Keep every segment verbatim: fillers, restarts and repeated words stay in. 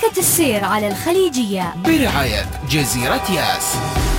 سيارة السير على الخليجية برعاية جزيرة ياس.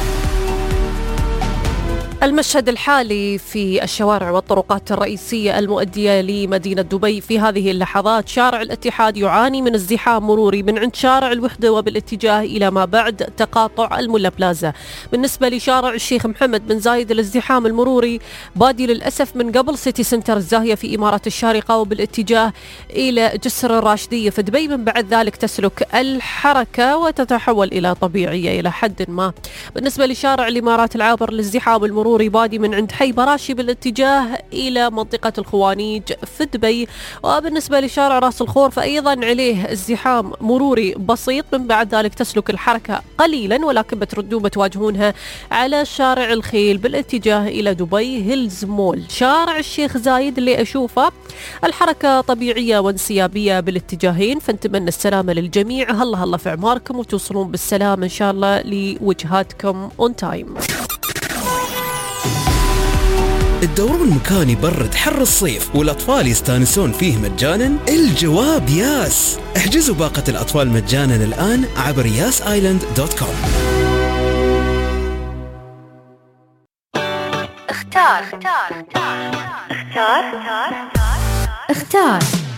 المشهد الحالي في الشوارع والطرقات الرئيسية المؤدية لمدينة دبي في هذه اللحظات: شارع الاتحاد يعاني من ازدحام مروري من عند شارع الوحدة وبالاتجاه إلى ما بعد تقاطع الملا بلازا. بالنسبة لشارع الشيخ محمد بن زايد الازدحام المروري بادي للأسف من قبل سيتي سنتر الزاهية في إمارة الشارقة وبالاتجاه إلى جسر الراشدية في دبي. من بعد ذلك تسلك الحركة وتتحول إلى طبيعية إلى حد ما. بالنسبة لشارع الإمارات العابر الازدحام المروري بادي من عند حي براشي بالاتجاه إلى منطقة الخوانيج في دبي. وبالنسبة لشارع راس الخور فأيضا عليه ازدحام مروري بسيط. من بعد ذلك تسلك الحركة قليلا ولكن بتردون بتواجهونها على شارع الخيل بالاتجاه إلى دبي هيلز مول. شارع الشيخ زايد اللي أشوفه الحركة طبيعية وانسيابية بالاتجاهين، فنتمنى السلامة للجميع. هلا هلا في عماركم وتوصلون بالسلام إن شاء الله لوجهاتكم اون تايم. الدوران المكاني برد حر الصيف والأطفال يستانسون فيه مجانا؟ الجواب ياس. احجزوا باقة الأطفال مجانا الآن عبر ياس آيلاند دوت كوم. اختار اختار اختار اختار اختار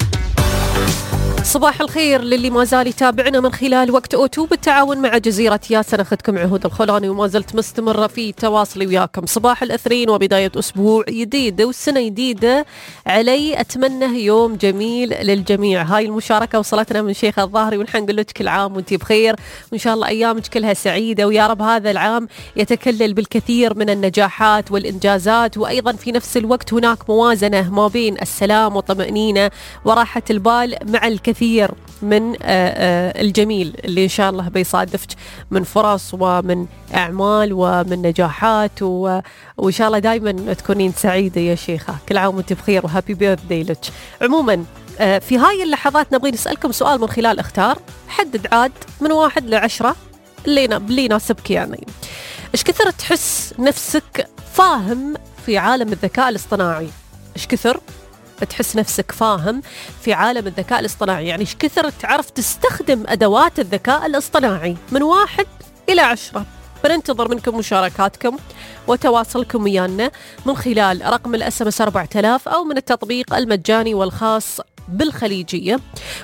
صباح الخير للي ما زال يتابعنا من خلال وقت أوتو بالتعاون مع جزيرة ياس. أنا أخذكم عهود الخولاني وما زلت مستمرة في تواصلي وياكم. صباح الاثنين وبداية أسبوع جديد وسنة جديدة علي. أتمنى يوم جميل للجميع. هاي المشاركة وصلتنا من شيخ الظاهري ونحن نقول لك كل عام وانتي بخير وإن شاء الله أيامك كلها سعيدة ويا رب هذا العام يتكلل بالكثير من النجاحات والإنجازات. وأيضا في نفس الوقت هناك موازنة ما بين السلام والطمأنينة وراحة البال مع الكثير كثير من الجميل اللي إن شاء الله بيصادفك من فرص ومن أعمال ومن نجاحات و... وإن شاء الله دايما تكونين سعيدة يا شيخة. كل عام وانت بخير وهابي بيرثدي لك. عموما في هاي اللحظات نبغي نسألكم سؤال من خلال اختار. حدد عاد من واحد لعشرة اللي اللي يناسبك. يعني إيش كثر تحس نفسك فاهم في عالم الذكاء الاصطناعي؟ إيش كثر تحس نفسك فاهم في عالم الذكاء الاصطناعي؟ يعني ايش كثر تعرف تستخدم أدوات الذكاء الاصطناعي؟ من واحد إلى عشرة. بننتظر منكم مشاركاتكم وتواصلكم ويانا من خلال رقم الاس ام اس أربعة آلاف أو من التطبيق المجاني والخاص بالخليجية.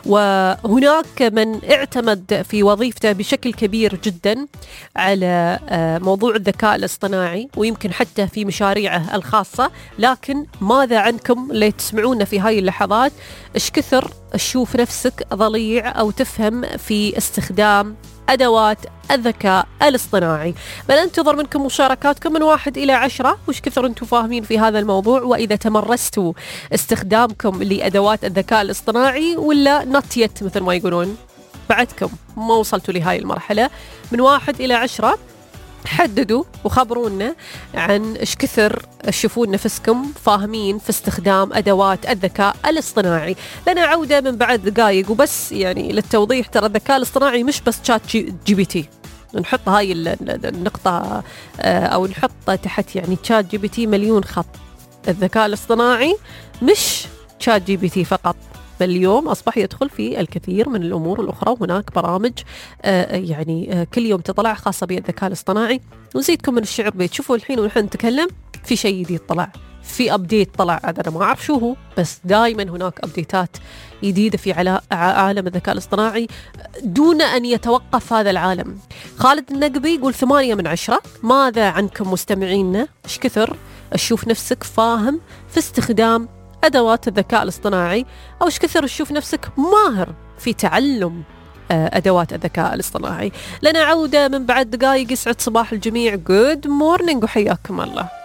وهناك من اعتمد في وظيفته بشكل كبير جدا على موضوع الذكاء الاصطناعي ويمكن حتى في مشاريعه الخاصة. لكن ماذا عنكم اللي تسمعونا في هاي اللحظات؟ ايش كثر تشوف نفسك ضليع أو تفهم في استخدام أدوات الذكاء الاصطناعي؟ بننتظر منكم مشاركاتكم من واحد إلى عشرة. وش كثر أنتم فاهمين في هذا الموضوع؟ وإذا تمرستوا استخدامكم لأدوات الذكاء الاصطناعي ولا نطيت مثل ما يقولون بعدكم ما وصلتوا لهاي المرحلة؟ من واحد إلى عشرة حددوا وخبرونا عن إيش كثر تشوفون نفسكم فاهمين في استخدام أدوات الذكاء الاصطناعي. لنا عودة من بعد دقائق وبس. يعني للتوضيح ترى الذكاء الاصطناعي مش بس شات جي, جي بي تي. نحط هاي النقطة أو نحط تحت يعني شات جي بي تي مليون خط. الذكاء الاصطناعي مش شات جي بي تي فقط، بل اليوم أصبح يدخل في الكثير من الأمور الأخرى. وهناك برامج آه يعني آه كل يوم تطلع خاصة بالذكاء الاصطناعي. ونزيدكم من الشعر بيت. شوفوا الحين ونحن نتكلم في شيء جديد طلع، في أبديت طلع. أنا ما أعرف شو هو بس دائما هناك أبديتات جديدة في عالم الذكاء الاصطناعي دون أن يتوقف هذا العالم. خالد النقبي يقول ثمانية من عشرة. ماذا عنكم مستمعينا؟ إيش كثر تشوف نفسك فاهم في استخدام أدوات الذكاء الاصطناعي؟ أو إيش كثر تشوف نفسك ماهر في تعلم أدوات الذكاء الاصطناعي؟ لنا عودة من بعد دقائق. يسعد صباح الجميع. Good morning وحياكم الله.